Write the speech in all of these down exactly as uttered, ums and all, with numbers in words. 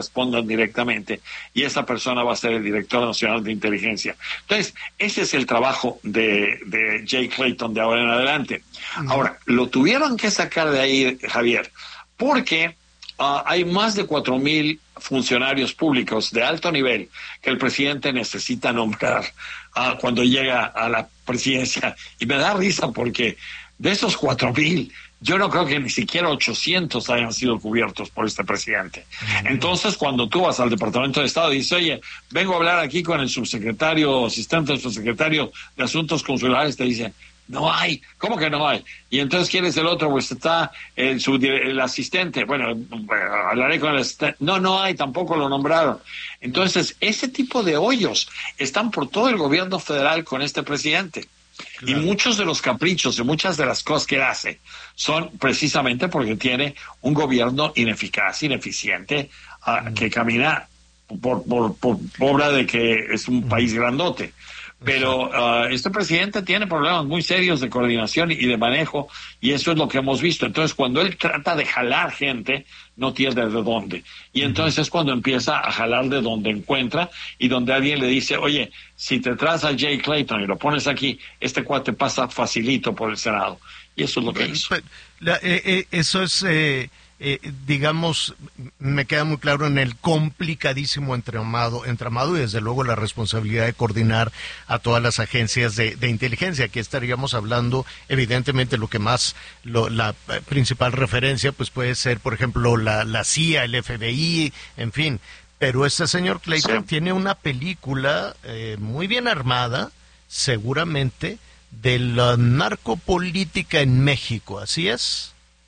respondan directamente, y esa persona va a ser el director nacional de inteligencia. Entonces, ese es el trabajo de, de Jay Clayton de ahora en adelante. Uh-huh. Ahora, lo tuvieron que sacar de ahí, Javier, porque uh, hay más de cuatro mil funcionarios públicos de alto nivel que el presidente necesita nombrar uh, cuando llega a la presidencia. Y me da risa porque de esos cuatro mil, yo no creo que ni siquiera ochocientos hayan sido cubiertos por este presidente. Entonces, cuando tú vas al Departamento de Estado y dices, oye, vengo a hablar aquí con el subsecretario, asistente del subsecretario de Asuntos Consulares, te dicen, no hay. ¿Cómo que no hay? Y entonces, ¿quién es el otro? Pues está el, su, el asistente. Bueno, hablaré con el asistente. No, no hay, tampoco lo nombraron. Entonces, ese tipo de hoyos están por todo el gobierno federal con este presidente. Claro. Y muchos de los caprichos y muchas de las cosas que él hace son precisamente porque tiene un gobierno ineficaz, ineficiente, uh, mm. que camina por, por, por obra de que es un mm. país grandote. Pero uh, este presidente tiene problemas muy serios de coordinación y de manejo, y eso es lo que hemos visto. Entonces, cuando él trata de jalar gente, no tiene de dónde. Y entonces es cuando empieza a jalar de donde encuentra, y donde alguien le dice, oye, si te traes a Jay Clayton y lo pones aquí, este cuate pasa facilito por el Senado. Y eso es lo que hizo. La, eh, eh, eso es... Eh... Eh, digamos, me queda muy claro en el complicadísimo entramado, entramado y desde luego la responsabilidad de coordinar a todas las agencias de, de inteligencia. Aquí estaríamos hablando, evidentemente, lo que más, lo, la principal referencia, pues puede ser, por ejemplo, la, la C I A, el F B I, en fin. Pero este señor Clayton sí. tiene una película eh, muy bien armada, seguramente, de la narcopolítica en México, ¿así es?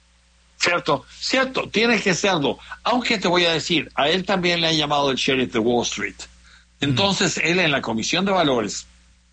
Cierto, cierto, tiene que serlo. Aunque te voy a decir, a él también le han llamado el sheriff de Wall Street. Entonces, mm. él en la Comisión de Valores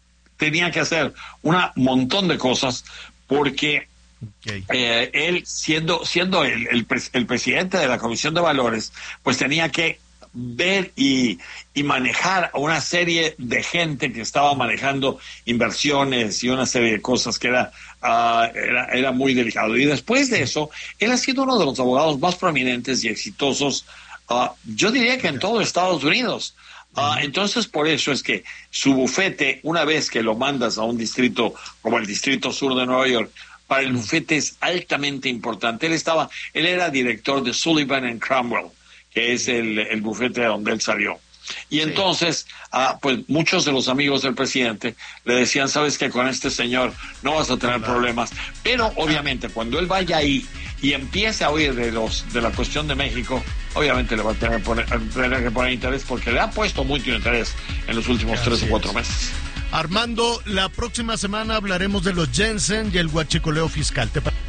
tenía que hacer un montón de cosas porque okay. eh, él, siendo, siendo el, el, el presidente de la Comisión de Valores, pues tenía que ver y, y manejar a una serie de gente que estaba manejando inversiones y una serie de cosas que era, uh, era, era muy delicado. Y después de eso, él ha sido uno de los abogados más prominentes y exitosos, uh, yo diría que en todo Estados Unidos. Uh, entonces, por eso es que su bufete, una vez que lo mandas a un distrito como el Distrito Sur de Nueva York, para el bufete es altamente importante. Él estaba, él era director de Sullivan and Cromwell, que es el, el bufete de donde él salió. Y sí. entonces, ah, pues muchos de los amigos del presidente le decían, sabes que con este señor no vas a tener claro. problemas. Pero obviamente cuando él vaya ahí y empiece a oír de los de la cuestión de México, obviamente le va a tener que poner, tener que poner interés, porque le ha puesto mucho interés en los últimos Así tres o cuatro es. meses. Armando, la próxima semana hablaremos de los Jensen y el huachicoleo fiscal. ¿Te parece?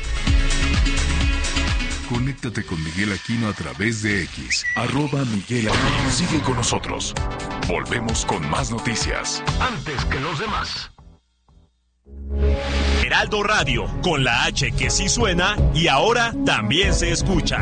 Conéctate con Miguel Aquino a través de X, arroba Miguel Aquino. Sigue con nosotros. Volvemos con más noticias. Antes que los demás. Heraldo Radio, con la H que sí suena y ahora también se escucha.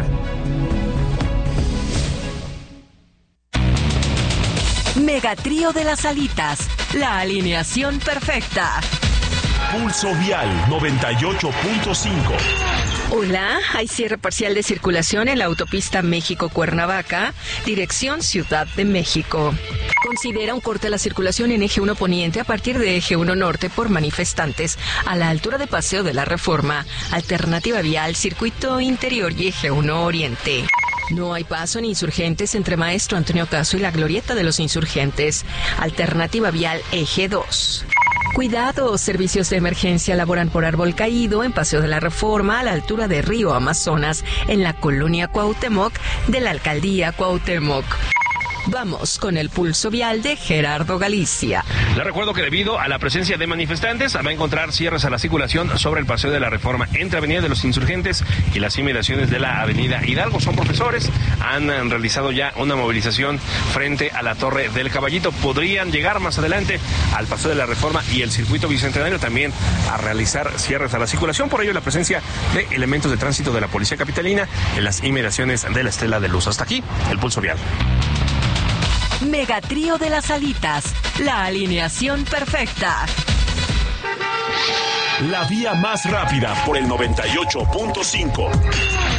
Megatrío de las alitas, la alineación perfecta. Pulso Vial noventa y ocho punto cinco. Hola, hay cierre parcial de circulación en la autopista México-Cuernavaca, dirección Ciudad de México. Considera un corte a la circulación en Eje uno Poniente a partir de Eje uno Norte por manifestantes a la altura de Paseo de la Reforma, alternativa vial, Circuito Interior y Eje uno Oriente. No hay paso en Insurgentes entre Maestro Antonio Caso y la Glorieta de los Insurgentes, alternativa vial Eje dos. Cuidado, servicios de emergencia laboran por árbol caído en Paseo de la Reforma a la altura de Río Amazonas en la colonia Cuauhtémoc de la alcaldía Cuauhtémoc. Vamos con el pulso vial de Gerardo Galicia. Les recuerdo que debido a la presencia de manifestantes, va a encontrar cierres a la circulación sobre el Paseo de la Reforma entre Avenida de los Insurgentes y las inmediaciones de la Avenida Hidalgo. Son profesores, han realizado ya una movilización frente a la Torre del Caballito. Podrían llegar más adelante al Paseo de la Reforma y el Circuito Bicentenario también a realizar cierres a la circulación. Por ello, la presencia de elementos de tránsito de la Policía Capitalina en las inmediaciones de la Estela de Luz. Hasta aquí, el pulso vial. Megatrío de las alitas, la alineación perfecta. La vía más rápida por el noventa y ocho punto cinco.